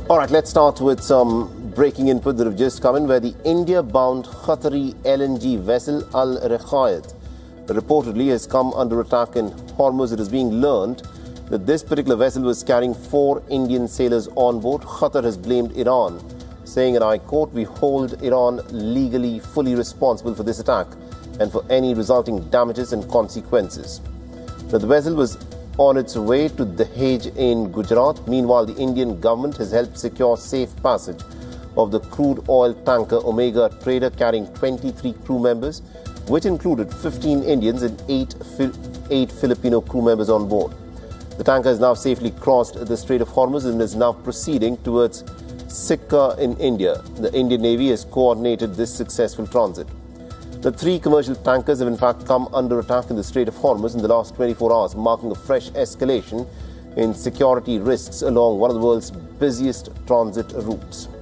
All right, let's start with some breaking input that have just come in, where the India-bound Qatari LNG vessel Al Ruqayyat reportedly has come under attack in Hormuz. It is being learned that this particular vessel was carrying 4 Indian sailors on board. Qatar has blamed Iran, saying, and I quote, "We hold Iran legally fully responsible for this attack and for any resulting damages and consequences." Now, the vessel was on its way to Dahej in Gujarat. Meanwhile, the Indian government has helped secure safe passage of the crude oil tanker Omega Trader carrying 23 crew members, which included 15 Indians and 8 Filipino crew members on board. The tanker has now safely crossed the Strait of Hormuz and is now proceeding towards Sikka in India. The Indian Navy has coordinated this successful transit. The 3 commercial tankers have in fact come under attack in the Strait of Hormuz in the last 24 hours, marking a fresh escalation in security risks along one of the world's busiest transit routes.